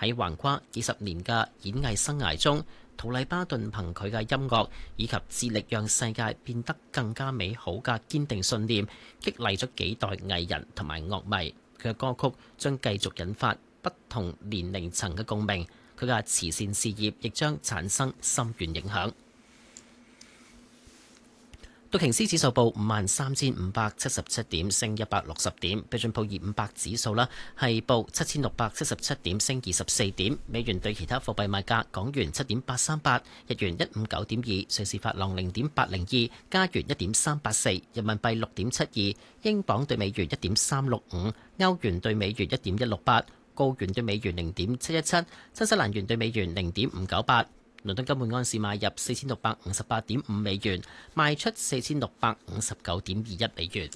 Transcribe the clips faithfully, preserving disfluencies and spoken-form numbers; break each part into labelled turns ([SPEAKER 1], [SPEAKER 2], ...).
[SPEAKER 1] 喺橫跨幾十年嘅演藝生涯中，杜麗巴頓憑佢嘅音樂以及致力讓世界變得更加美好嘅堅定信念，激勵咗幾代藝人同埋樂迷。佢嘅歌曲將繼續引發不同年齡層嘅共鳴，佢嘅慈善事業亦將產生深遠影響。道瓊斯指數報五萬三千五百七十七點，升一百六十點。標準普爾五百指數啦係報七千六百七十七點，升二十四點。美元對其他貨幣賣價：港元七點八三八，日元一五九點二，瑞士法郎零點八零二，加元一點三八四，人民幣六點七二，英鎊對美元一點三六五，歐元對美元一點一六八，澳元對美元零點七一七，新西蘭元對美元零點五九八。倫敦金每安士買入四千六百五十八點五美元，賣出四千六百五十九點二一美元。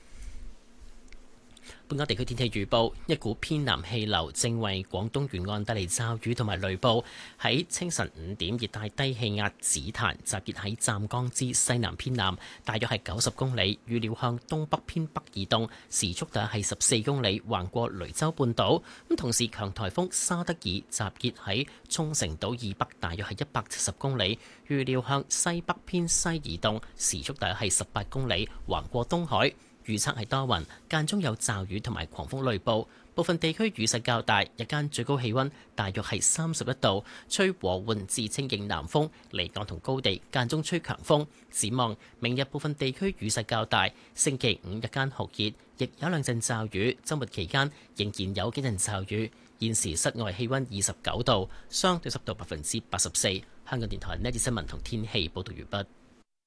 [SPEAKER 1] 本港地區天氣預報：一股偏南氣流正為廣東沿岸帶嚟驟雨同埋雷暴。喺清晨五點，熱帶低氣壓紫檀集結喺湛江之西南偏南，大約係九十公里，預料向東北偏北移動，時速大約係十四公里，橫過雷州半島。咁同時，強颱風沙德爾集結喺沖繩島以北，大約係一百七十公里，預料向西北偏西移動，時速大約係十八公里，橫過東海。預測係多雲，間中有驟雨同埋狂風雷暴，部分地區雨勢較大。日間最高氣溫大約係三十一度，吹和緩至清勁南風，離岸同高地間中吹強風。展望明日部分地區雨勢較大，星期五日間酷熱，亦有兩陣驟雨。週末期間仍然有幾陣驟雨。現時室外氣溫二十九度，相對濕度百分之八十四。香港電台呢節新聞同天氣報道完畢。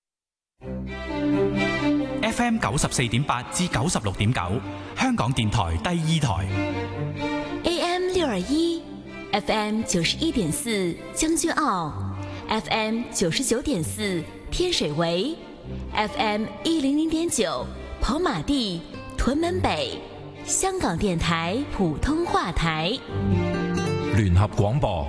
[SPEAKER 2] F M 九十四點八至九十六點九，香港電台第二台。
[SPEAKER 3] A M 六二一，F M 九十一點四將軍澳 ，F M 九十九點四天水圍 ，F M 一零零點九跑馬地屯門北，香港電台普通話台。
[SPEAKER 2] 聯合廣播。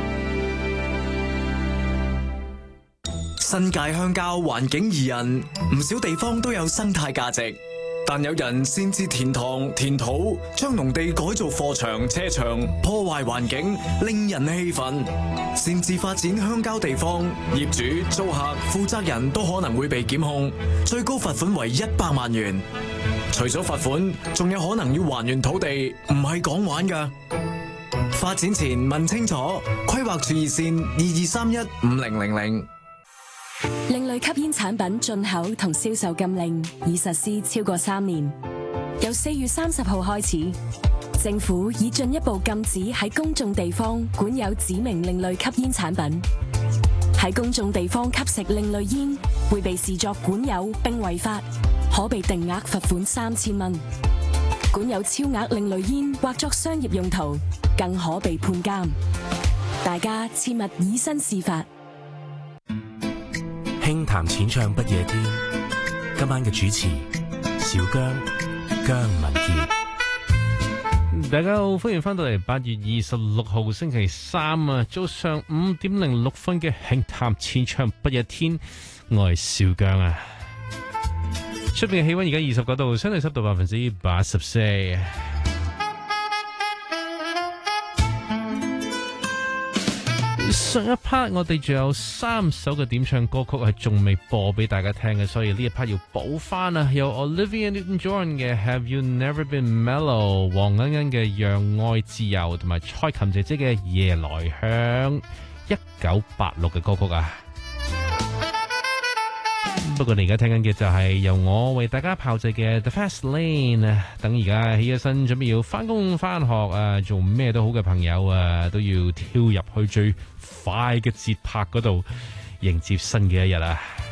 [SPEAKER 4] 新界鄉郊環境宜人，唔少地方都有生態價值，但有人擅自填塘填土，將農地改做貨場車場，破壞環境，令人氣憤。擅自發展鄉郊地方，業主、租客、負責人都可能會被檢控，最高罰款為一百萬元。除咗罰款，仲有可能要還原土地，唔係講玩㗎。發展前問清楚，規劃處熱線二二三一五零零零。
[SPEAKER 5] 另類吸煙產品進口同銷售禁令已實施超過三年，由四月三十號開始，政府已進一步禁止喺公眾地方管有指明另類吸煙產品。喺公眾地方吸食另類煙會被視作管有並違法，可被定額罰款三千蚊。管有超額另類煙或作商業用途，更可被判監。大家切勿以身試法。
[SPEAKER 6] 輕談淺唱不夜天，今晚嘅主持小姜姜文傑。
[SPEAKER 7] 大家好，歡迎翻到嚟八月二十六號星期三啊，早上五點零六分嘅輕談淺唱不夜天，我係小姜啊。出邊嘅氣溫而家二十九度，相對濕度百分之八十四。上一 part 我哋仲有三首嘅點唱歌曲係仲未播俾大家聽嘅，所以呢一 part 要補翻啊！有 Olivia Newton-John 嘅 Have You Never Been Mellow， 黃欣欣嘅讓愛自由，同埋蔡琴姐姐嘅夜來香，一九八六嘅歌曲啊！不過你而家聽緊嘅就係由我為大家炮製嘅 The Fast Lane， 等而家起咗身準備要翻工翻學啊，做咩都好嘅朋友啊，都要跳入去最快嘅節拍嗰度迎接新嘅一日啊！